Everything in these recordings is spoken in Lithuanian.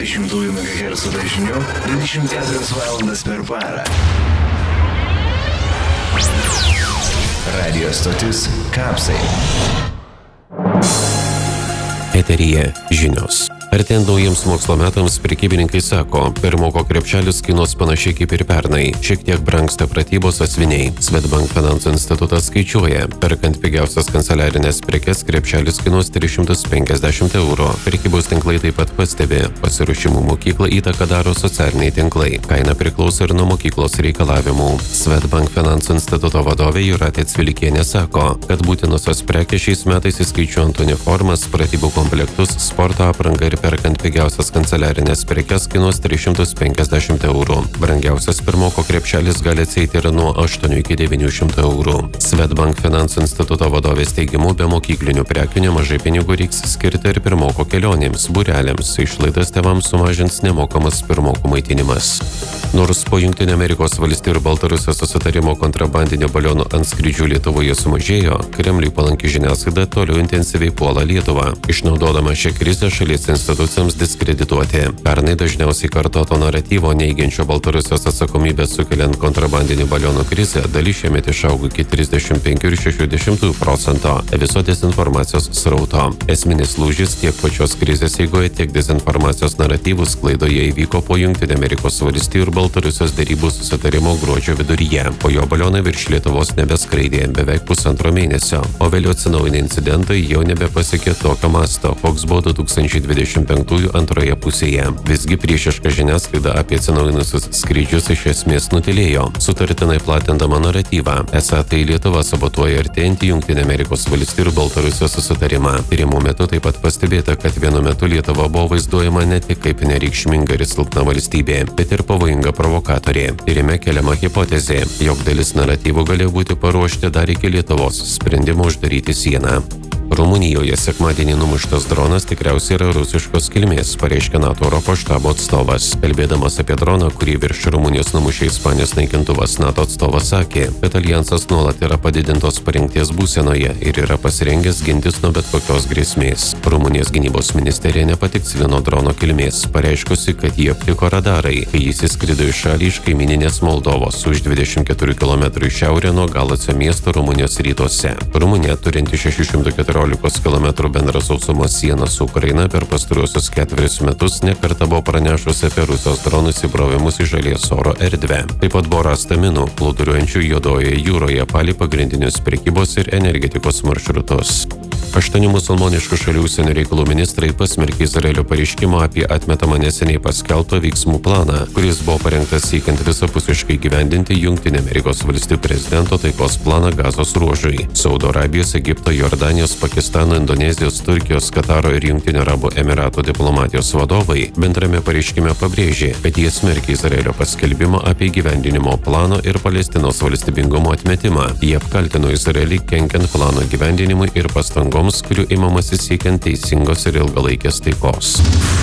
120 MHz dažniu 24 valandas per parą. Radio stotis Kapsai. Eteryje žinios. Artėjant naujiems mokslo metams, prekybininkai sako, pirmoko krepšelis kainuos panašiai kaip ir pernai. Šiek tiek brangsta pratybos sąsiuviniai. Swedbank finansų institutas skaičiuoja, perkant pigiausias kanceliarinės prekes krepšelis kainuos 350 €. Prekybos tinklai taip pat pastebi, pasiruošimų mokyklą įtaką daro socialiniai tinklai. Kaina priklauso ir nuo mokyklos reikalavimų. Swedbank finansų instituto vadovė Jūratė Cvilikienė sako, kad būtinosios prekės šiais metais įskaičiuojant uniformas, pratybų komplektus, sporto aprangą ir perkant pigiausias kanceliarinės prekes kainuos 350 €. Brangiausias pirmoko krepšelis gali atsieiti ir nuo 8 iki 900 €. Swedbank finansų instituto vadovės teigimu, be mokyklinių prekių nemažai pinigų reiks skirti ir pirmoko kelionėms, būreliams. Išlaidas tėvams sumažins nemokamas pirmokų maitinimas. Nors po Jungtinių Amerikos valstijų ir Baltarusijos susitarimo kontrabandinių balionų antskrydžių Lietuvoje sumažėjo, Kremliui palanki žiniasklaida toliau intensyviai puola Lietuvą, išnaudodama šią krizę šalies institucijams diskredituoti. Pernai dažniausiai kartoto naratyvo neigiančio Baltarusijos atsakomybę sukeliant kontrabandinių balionų krizę dalis šiemet išaugo iki 35,6% viso dezinformacijos srauto. Esminis lūžis tiek pačios krizės eigoje, tiek dezinformacijos naratyvų sklaidoje įvyko po Jungtinių Amerikos valstijų ir Baltarusijos derybų susitarimo gruodžio viduryje. Po jo balionai virš Lietuvos nebeskraidė beveik pusantro mėnesio, o vėliau atsinaujinę incidentai jau nebepasiekė tokio masto, koks buvo 2025 antroje pusėje. Visgi priešiška žiniasklaida apie atsinaujinusius skrydžius iš esmės nutilėjo, sutartinai platindama naratyvą, esą tai Lietuva sabotuoja artėjantį Jungtinių Amerikos valstijų ir Baltarusijos susitarimą. Tyrimų metu taip pat pastebėta, kad vienu metu Lietuva buvo vaizduojama ne tik kaip nereikšminga ir silpna valstybė, bet ir pavojinga provokatorė. Tyrime keliama hipotezė, jog dalis naratyvų galėjo būti paruošti dar iki Lietuvos sprendimo uždaryti sieną. Rumunijoje sekmadienį numuštas dronas tikriausiai yra rusiškos kilmės, pareiškė NATO Europos štabo atstovas. Kalbėdamas apie droną, kurį virš Rumunijos numušė Ispanijos naikintuvas, NATO atstovas sakė, kad alijansas nuolat yra padidintos parengties būsenoje ir yra pasirengęs gintis nuo bet kokios grėsmės. Rumunijos gynybos ministerija nepatikslino drono kilmės, pareiškusi, kad jį aptiko radarai, kai jis įskrido į šalį iš kaimininės Moldovos už 24 km į šiaurę nuo Galacio miesto Rumunijos rytuose. Rumunija, turinti 614 km bendrą sausumos sieną su Ukraina, per pastaruosius 4 metus nekartą buvo pranešusi apie Rusijos dronų įsibrovimus į šalies oro erdvę. Taip pat buvo rasta minų, plūduriuojančių Juodojoje jūroje palei pagrindinius prekybos ir energetikos maršrutus. 8 musulmoniškų šalių užsienio reikalų ministrai pasmerkė Izraelio pareiškimą apie atmetamą neseniai paskelbtą veiksmų planą, kuris buvo parengtas siekiant visapusiškai gyvendinti Jungtinių Amerikos valstijų prezidento taikos planą Gazos ruožui. Saudo Arabijos, Egipto, Jordanijos, Pakistano, Indonezijos, Turkijos, Kataro ir Jungtinių Arabų Emiratų diplomatijos vadovai bendrame pareiškime pabrėžė, kad jie smerkia Izraelio paskelbimą apie įgyvendinimo plano ir Palestinos valstybingumo atmetimą. Jie apkaltino Izraelį kenkiant plano įgyvendinimui ir pastangoms, kurių imamasi siekiant teisingos ir ilgalaikės taikos.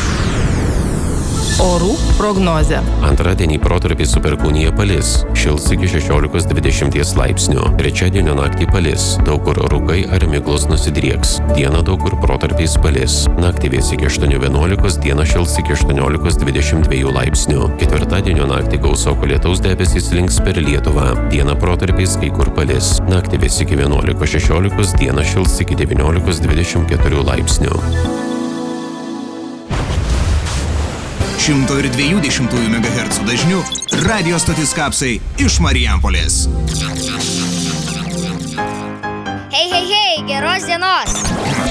Orų prognozė. Antradienį protarpiais su perkūnija palis, šils iki 16-20 laipsnių. Trečiadienio naktį palis, daug kur rūkai ar miglos nusidrieks. Dieną daug kur protarpiais palis. Naktį vės iki 8-11, dieną šils iki 18-22 laipsnių. Ketvirtadienio naktį gausoko lietaus debesys slinks per Lietuvą. Dieną protarpiais kai kur palis. Naktį vės iki 11-16, dieną šils iki 19-24 laipsnių. 120 MHz dažniu radio stotis Kapsai iš Marijampolės. Hei, geros dienos!